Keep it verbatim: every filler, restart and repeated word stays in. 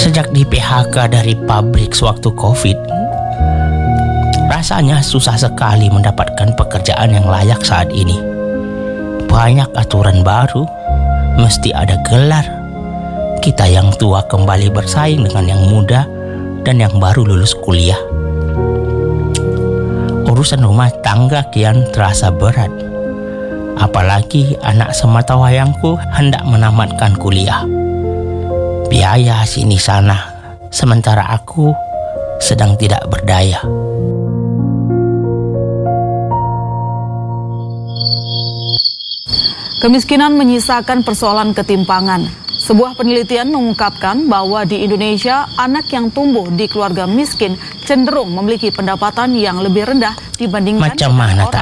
Sejak di P H K dari pabrik sewaktu Covid, rasanya susah sekali mendapatkan pekerjaan yang layak saat ini. Banyak aturan baru, mesti ada gelar. Kita yang tua kembali bersaing dengan yang muda dan yang baru lulus kuliah. Urusan rumah tangga kian terasa berat. Apalagi anak sematawayangku hendak menamatkan kuliah. Biaya sini sana, sementara aku sedang tidak berdaya. Kemiskinan menyisakan persoalan ketimpangan. Sebuah penelitian mengungkapkan bahwa di Indonesia, anak yang tumbuh di keluarga miskin cenderung memiliki pendapatan yang lebih rendah dibandingkan Macam mana tak